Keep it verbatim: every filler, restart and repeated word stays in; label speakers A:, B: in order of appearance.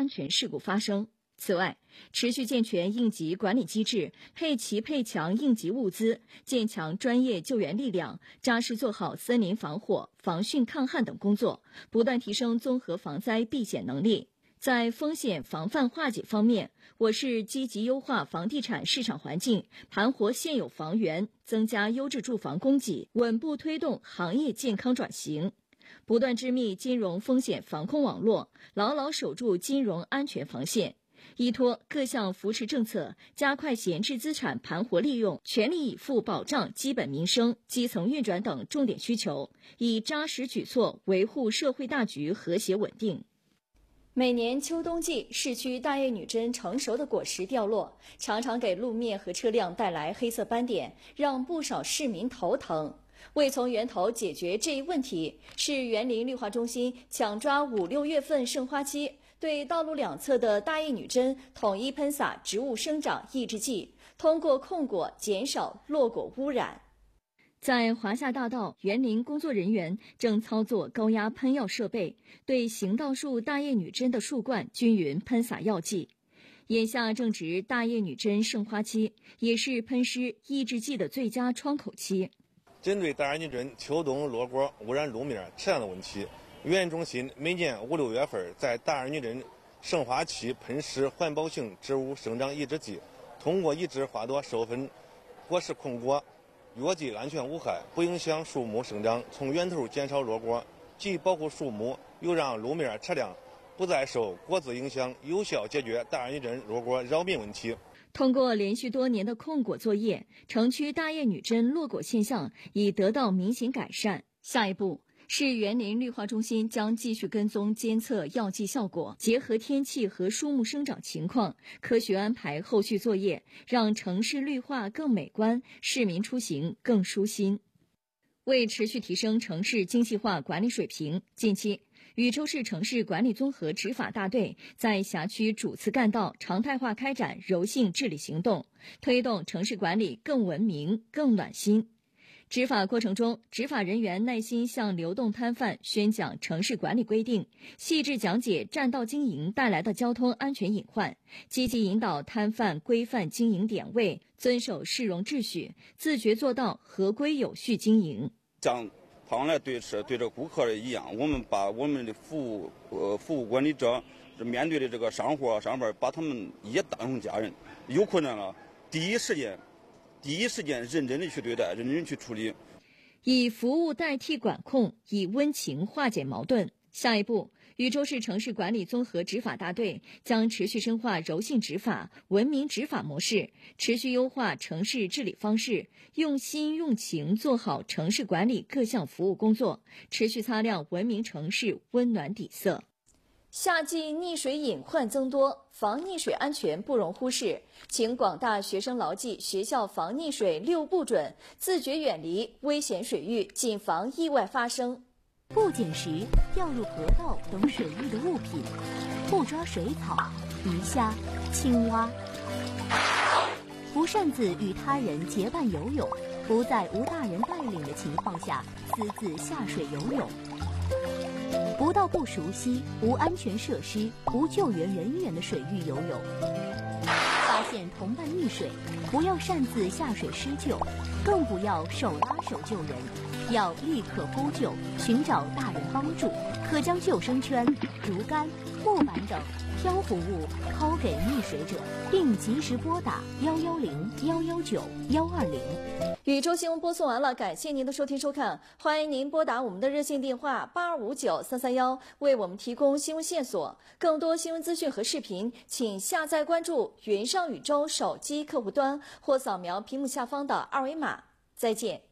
A: 全事故发生。此外，持续健全应急管理机制，配齐配强应急物资，建强专业救援力量，扎实做好森林防火、防汛抗旱等工作，不断提升综合防灾避险能力。在风险防范化解方面，我市积极优化房地产市场环境，盘活现有房源，增加优质住房供给，稳步推动行业健康转型。不断织密金融风险防控网络，牢牢守住金融安全防线。依托各项扶持政策，加快闲置资产盘活利用，全力以赴保障基本民生、基层运转等重点需求，以扎实举措维护社会大局和谐稳定。每年秋冬季，市区大叶女贞成熟的果实掉落，常常给路面和车辆带来黑色斑点，让不少市民头疼。为从源头解决这一问题，市园林绿化中心抢抓五六月份盛花期，对道路两侧的大叶女贞统一喷洒植物生长抑制剂，通过控果减少落果污染。在华夏大道，园林工作人员正操作高压喷药设备，对行道树大叶女贞的树冠均匀喷洒药剂。眼下正值大叶女贞盛花期，也是喷施抑制剂的最佳窗口期。
B: 针对大叶女贞秋冬落果污染路面车辆的问题，园林中心每年五六月份在大叶女贞盛花期喷施环保性植物生长抑制剂，通过抑制花朵授粉、果实控果，药剂安全无害，不影响树木生长，从源头减少落果，既保护树木，又让路面车辆不再受果子影响，有效解决大叶女贞落果扰民问题。
A: 通过连续多年的控果作业，城区大叶女贞落果现象已得到明显改善。下一步，市园林绿化中心将继续跟踪监测药剂效果，结合天气和树木生长情况，科学安排后续作业，让城市绿化更美观，市民出行更舒心。为持续提升城市精细化管理水平，近期禹州市城市管理综合执法大队在辖区主次干道常态化开展柔性治理行动，推动城市管理更文明、更暖心。执法过程中，执法人员耐心向流动摊贩宣讲城市管理规定，细致讲解占道经营带来的交通安全隐患，积极引导摊贩规范经营点位，遵守市容秩序，自觉做到合规有序经营。
C: 像旁来对是对这顾客的一样，我们把我们的服务呃服务管理者面对的这个商户啊商贩，把他们也当成家人，有困难了第一时间第一时间认真的去对待，认真去处理。
A: 以服务代替管控，以温情化解矛盾。下一步，禹州市城市管理综合执法大队将持续深化柔性执法、文明执法模式，持续优化城市治理方式，用心用情做好城市管理各项服务工作，持续擦亮文明城市温暖底色。夏季溺水隐患增多，防溺水安全不容忽视，请广大学生牢记学校防溺水六不准，自觉远离危险水域，谨防意外发生。
D: 不捡拾掉入河道等水域的物品，不抓水草、鱼虾、青蛙，不擅自与他人结伴游泳，不在无大人带领的情况下私自下水游泳，不到不熟悉、无安全设施、无救援人员的水域游泳。发现同伴溺水，不要擅自下水施救，更不要手拉手救人，要立刻呼救，寻找大人帮助。可将救生圈、竹竿、木板等漂浮物抛给溺水者，并及时拨打幺幺零、幺幺九、幺二零。
A: 禹州新闻播送完了，感谢您的收听收看，欢迎您拨打我们的热线电话八二五九三三幺，为我们提供新闻线索。更多新闻资讯和视频，请下载关注云上禹州手机客户端或扫描屏幕下方的二维码。再见。